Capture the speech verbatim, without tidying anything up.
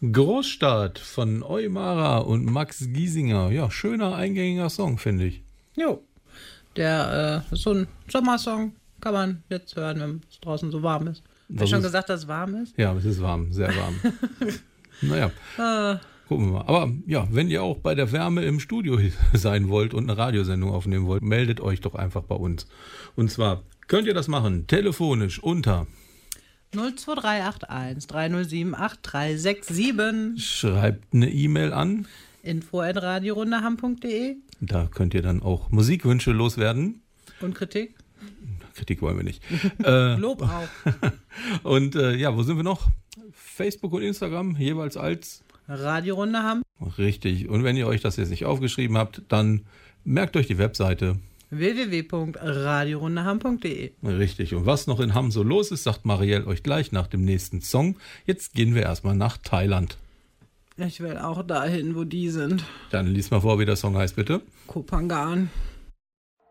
Großstadt von Eumara und Max Giesinger. Ja, schöner, eingängiger Song, finde ich. Jo, der äh, ist so ein Sommersong, kann man jetzt hören, wenn es draußen so warm ist. Hast du schon ist, gesagt, dass es warm ist? Ja, es ist warm, sehr warm. Naja, äh. gucken wir mal. Aber ja, wenn ihr auch bei der Wärme im Studio sein wollt und eine Radiosendung aufnehmen wollt, meldet euch doch einfach bei uns. Und zwar könnt ihr das machen, telefonisch unter null zwei drei acht eins drei null sieben acht drei sechs sieben. Schreibt eine E-Mail an info at radiorundeham punkt de. Da könnt ihr dann auch Musikwünsche loswerden. Und Kritik? Kritik wollen wir nicht. äh, Lob auch. Und äh, ja, wo sind wir noch? Facebook und Instagram jeweils als Radio Rundeham. Richtig. Und wenn ihr euch das jetzt nicht aufgeschrieben habt, dann merkt euch die Webseite w w w punkt radio rundeham punkt de. Richtig. Und was noch in Hamm so los ist, sagt Marielle euch gleich nach dem nächsten Song. Jetzt gehen wir erstmal nach Thailand. Ich will auch dahin, wo die sind. Dann lies mal vor, wie der Song heißt, bitte. Koh Phangan.